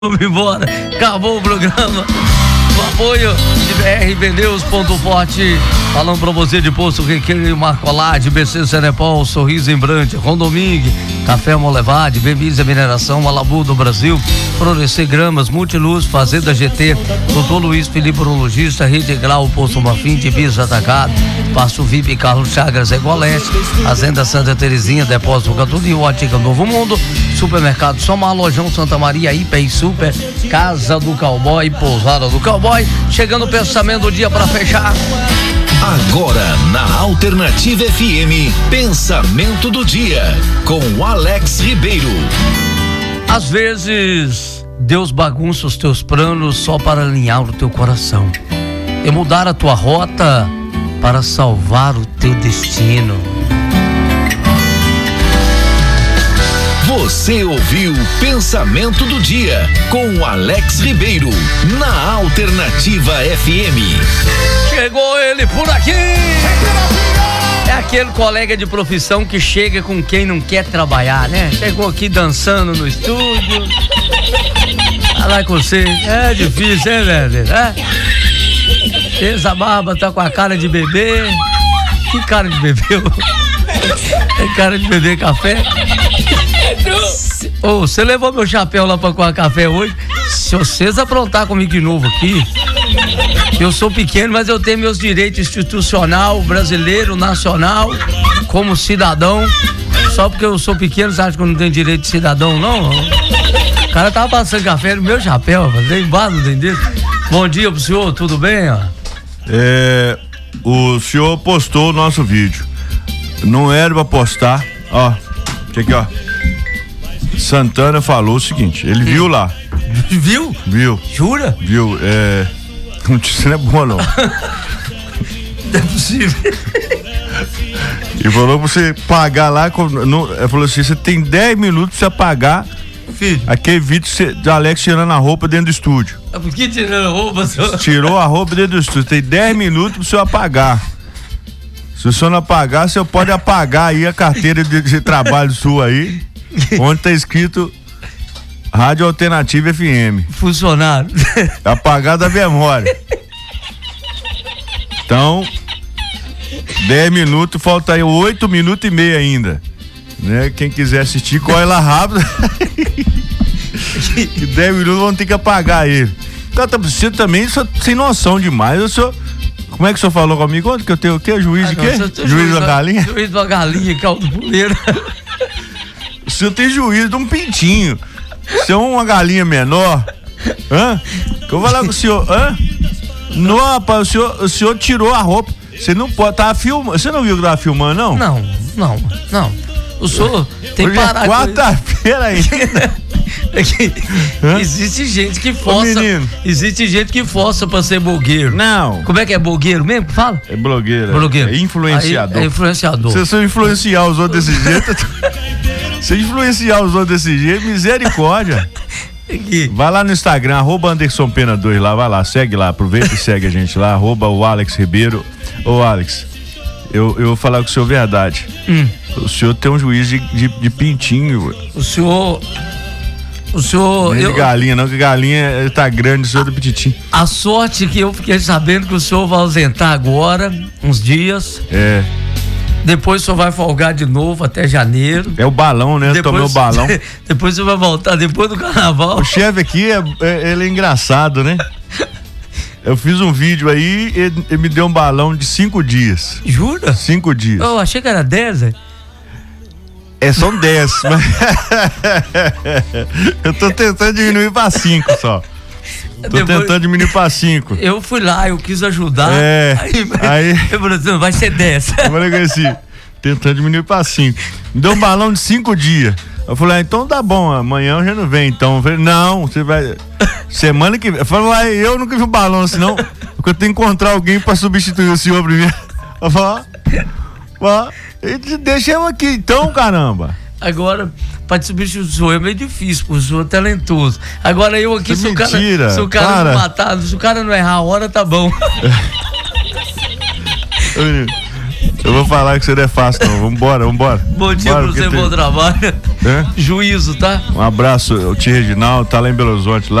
Vamos embora, acabou o programa. O apoio de BR Pneus, Ponto Forte, falando pra você de Posto Requeiro, Marcolade, BC Cenepol, Sorriso Embrante, Rondomingue, Café Molevade, Bemisa Mineração, Alabu do Brasil, Florescer Gramas, Multiluz, Fazenda GT, Dr. Luiz Felipe Urologista, Rede Grau, Posto Marfim, Divisa Atacado, Passo VIP, Carlos Chagas, Egoleste, Fazenda Santa Terezinha, Depósito Gatunil, Ótica Novo Mundo, Supermercado Somar, Lojão Santa Maria, Hiper Super, Casa do Cowboy, Pousada do Cowboy. Chegando o pensamento do dia para fechar. Agora na Alternativa FM, pensamento do dia com Alex Ribeiro. Às vezes Deus bagunça os teus planos só para alinhar o teu coração e mudar a tua rota para salvar o teu destino. Você ouviu Pensamento do Dia com Alex Ribeiro na Alternativa FM. Chegou ele por aqui. É aquele colega de profissão que chega com quem não quer trabalhar, né? Chegou aqui dançando no estúdio. Falar com você é difícil, hein, velho? Essa barba tá com a cara de bebê. Que cara de bebê? É cara de beber café? Ô, você levou meu chapéu lá pra coar café hoje? Se vocês aprontar comigo de novo aqui, eu sou pequeno, mas eu tenho meus direitos institucional, brasileiro, nacional, como cidadão. Só porque eu sou pequeno, você acha que eu não tenho direito de cidadão, não? O cara tava passando café no meu chapéu, fazer embaixo do dele. Bom dia pro senhor, tudo bem? Ó? O senhor postou o nosso vídeo. Não era pra postar, ó. Aqui, ó. Santana falou o seguinte, ele viu lá. Viu? Viu. Jura? Viu, notícia não é boa, não. Não é possível. Ele falou pra você pagar lá, ele falou assim, você tem 10 minutos pra você apagar, filho, aquele vídeo de Alex tirando a roupa dentro do estúdio. Por que tirando a roupa, senhor? Tirou a roupa dentro do estúdio, tem 10 minutos pra você apagar. Se o senhor não apagar, você pode apagar aí a carteira de trabalho sua aí, onde tá escrito Rádio Alternativa FM. Funcionário. Apagar da memória. Então, 10 minutos, falta aí 8 minutos e meio ainda. Né? Quem quiser assistir, corre lá rápido. E 10 minutos vão ter que apagar ele. Então, você também sem noção demais. Eu sou. Como é que o senhor falou comigo? Onde que eu tenho o quê? Juiz de quê? Juiz da galinha? Juiz da galinha, caldo puleiro. O senhor tem juízo de um pintinho. Se é uma galinha menor, eu vou falar com o senhor, não, rapaz, o senhor tirou a roupa. Você não pode, tava filmando. Você não viu que tava filmando, não? Não. O senhor tem que parar. Quarta-feira ainda. Existe gente que força. Existe gente que força pra ser blogueiro. Não. Como é que é blogueiro mesmo? Fala. É blogueiro. É influenciador. É influenciador. Se você influenciar os outros desse jeito. Se influenciar os outros desse jeito, misericórdia. Vai lá no Instagram, @AndersonPena2 lá, vai lá, segue lá, aproveita e segue a gente lá, @o Alex Ribeiro. Ô Alex, eu vou falar com o senhor verdade. O senhor tem um juiz de pintinho. O senhor. Não é de galinha, não, que galinha tá grande, o senhor é do pititinho. A sorte que eu fiquei sabendo que o senhor vai ausentar agora, uns dias. Depois o senhor vai folgar de novo até janeiro. É o balão, né? Eu tomei o balão. Depois você vai voltar depois do carnaval. O chefe aqui, ele é engraçado, né? Eu fiz um vídeo aí, ele me deu um balão de 5 dias. Jura? 5 dias. Eu achei que era 10, hein? São 10, mas eu tô tentando diminuir pra 5 só. Tentando diminuir pra 5. Eu fui lá, eu quis ajudar. Aí eu falei assim, vai ser 10. Eu falei assim, tentando diminuir pra 5. Me deu um balão de 5 dias. Eu falei, então tá bom, amanhã eu já não venho. Então eu falei, não, você vai. Semana que vem. Eu falei, eu nunca vi um balão, senão eu tenho que encontrar alguém pra substituir o senhor primeiro. Eu falei, deixa eu aqui então, caramba. Agora, pra te substituir o senhor é meio difícil, porque o senhor é talentoso. Agora eu aqui, se o cara não matar, se o cara não errar a hora, tá bom. Eu vou falar que você não é fácil, não. Vambora. Bom dia pra você, bom trabalho. Juízo, tá? Um abraço, o tio Reginaldo, tá lá em Belo Horizonte.